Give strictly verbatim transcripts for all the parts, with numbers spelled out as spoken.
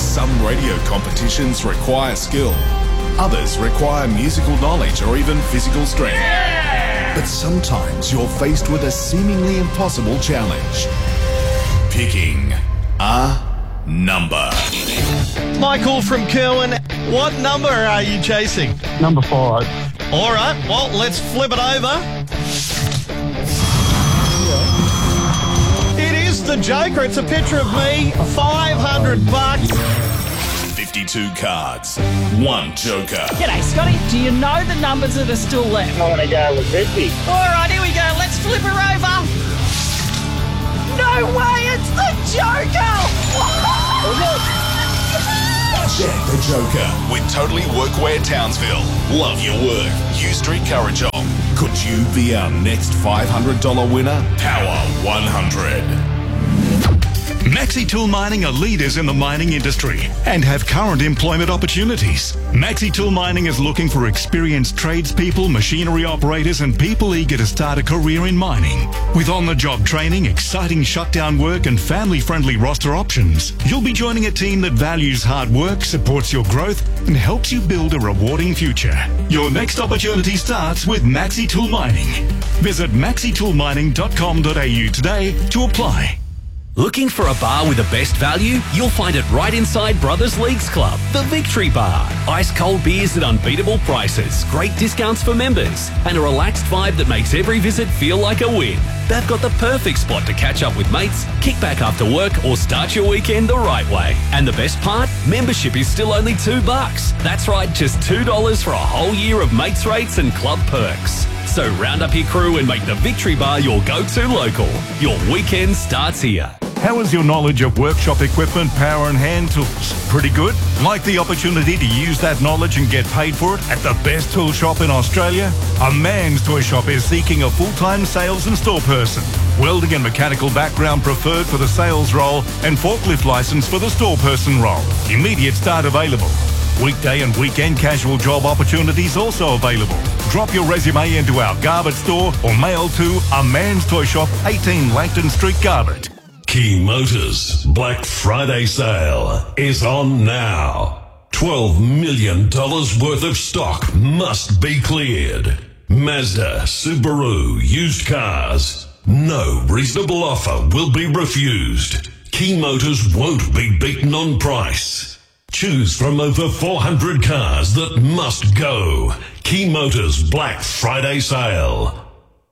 Some radio competitions require skill. Others require musical knowledge or even physical strength. Yeah! But sometimes you're faced with a seemingly impossible challenge. Picking a number. Michael from Kerwin, what number are you chasing? Number five. All right, well, let's flip it over. It is the Joker. It's a picture of me. five hundred bucks. fifty-two cards. One Joker. G'day, Scotty. Do you know the numbers that are still left? I want to go with fifty. All right, here we go. Let's flip her over. No way, it's the Joker! Check the Joker with Totally Workwear Townsville. Love your work. U Street Currajong. Could you be our next five hundred dollars winner? Power one hundred. Maxi Tool Mining are leaders in the mining industry and have current employment opportunities. Maxi Tool Mining is looking for experienced tradespeople, machinery operators and people eager to start a career in mining. With on-the-job training, exciting shutdown work and family-friendly roster options, you'll be joining a team that values hard work, supports your growth and helps you build a rewarding future. Your next opportunity starts with Maxi Tool Mining. Visit maxi tool mining dot com dot a u today to apply. Looking for a bar with the best value? You'll find it right inside Brothers Leagues Club, the Victory Bar. Ice cold beers at unbeatable prices, great discounts for members, and a relaxed vibe that makes every visit feel like a win. They've got the perfect spot to catch up with mates, kick back after work, or start your weekend the right way. And the best part? Membership is still only two bucks. That's right, just two dollars for a whole year of mates rates and club perks. So round up your crew and make the Victory Bar your go-to local. Your weekend starts here. How is your knowledge of workshop equipment, power and hand tools? Pretty good? Like the opportunity to use that knowledge and get paid for it at the best tool shop in Australia? A Man's Toy Shop is seeking a full-time sales and store person. Welding and mechanical background preferred for the sales role and forklift license for the store person role. Immediate start available. Weekday and weekend casual job opportunities also available. Drop your resume into our Garbutt store or mail to A Man's Toy Shop, eighteen Langton Street, Garbutt. Key Motors Black Friday sale is on now. twelve million dollars worth of stock must be cleared. Mazda, Subaru, used cars. No reasonable offer will be refused. Key Motors won't be beaten on price. Choose from over four hundred cars that must go. Key Motors Black Friday sale.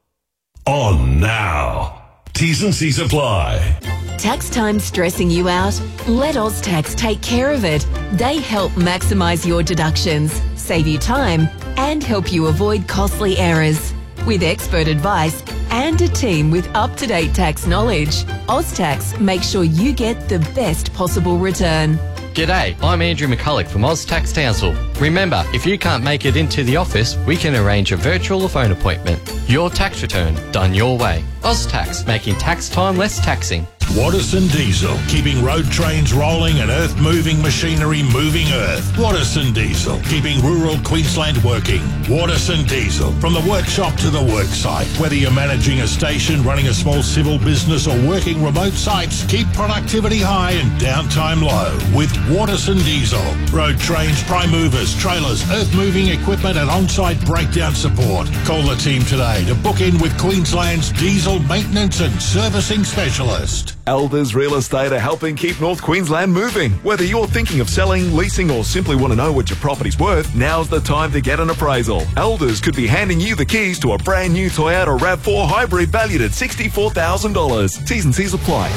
On now. T's and C's apply. Tax time stressing you out? Let OzTax take care of it. They help maximise your deductions, save you time and help you avoid costly errors. With expert advice and a team with up-to-date tax knowledge, OzTax makes sure you get the best possible return. G'day, I'm Andrew McCulloch from OzTax Townsville. Remember, if you can't make it into the office, we can arrange a virtual or phone appointment. Your tax return done your way. OzTax, making tax time less taxing. Watterson Diesel, keeping road trains rolling and earth-moving machinery moving earth. Watterson Diesel, keeping rural Queensland working. Watterson Diesel, from the workshop to the worksite. Whether you're managing a station, running a small civil business or working remote sites, keep productivity high and downtime low with Watterson Diesel. Road trains, prime movers, trailers, earth-moving equipment and on-site breakdown support. Call the team today to book in with Queensland's diesel maintenance and servicing specialist. Elders Real Estate are helping keep North Queensland moving. Whether you're thinking of selling, leasing or simply want to know what your property's worth, now's the time to get an appraisal. Elders could be handing you the keys to a brand new Toyota RAV four hybrid valued at sixty-four thousand dollars. T's and C's apply.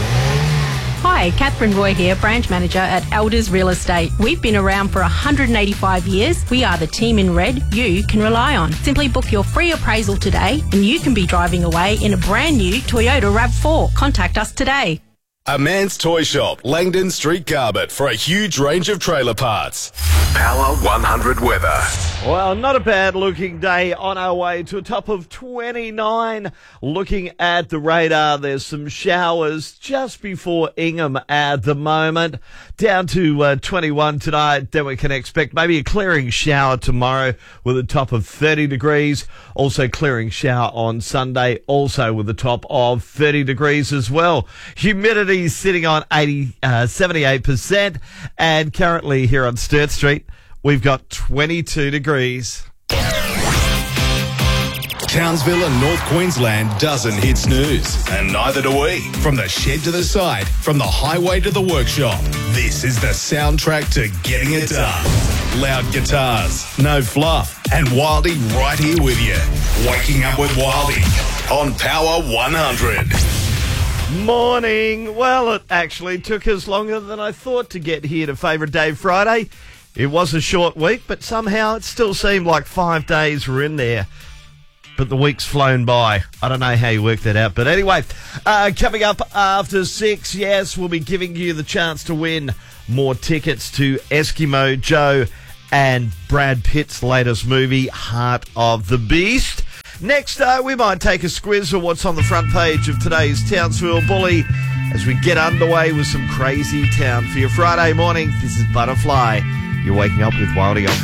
Hi, Catherine Roy here, branch manager at Elders Real Estate. We've been around for one hundred eighty-five years. We are the team in red you can rely on. Simply book your free appraisal today and you can be driving away in a brand new Toyota RAV four. Contact us today. A Man's Toy Shop, Langdon Street, Garbutt, for a huge range of trailer parts. Power one hundred weather. Well, not a bad looking day on our way to a top of twenty-nine. Looking at the radar, there's some showers just before Ingham at the moment. Down to uh, twenty-one tonight. Then we can expect maybe a clearing shower tomorrow with a top of thirty degrees. Also clearing shower on Sunday, also with a top of thirty degrees as well. Humidity humidity's sitting on eighty, uh, seventy-eight percent. And currently here on Sturt Street, we've got twenty-two degrees. Townsville and North Queensland doesn't hit snooze, and neither do we. From the shed to the side, from the highway to the workshop, this is the soundtrack to getting it done. Loud guitars, no fluff, and Wildy right here with you. Waking up with Wildy on Power one hundred. Morning. Well, it actually took us longer than I thought to get here to Favourite Day Friday. It was a short week, but somehow it still seemed like five days were in there. But the week's flown by. I don't know how you work that out. But anyway, uh, coming up after six, yes, we'll be giving you the chance to win more tickets to Eskimo Joe and Brad Pitt's latest movie, Heart of the Beast. Next, uh, we might take a squiz of what's on the front page of today's Townsville Bully as we get underway with some crazy town. For your Friday morning, this is Butterfly. You're waking up with Wildy on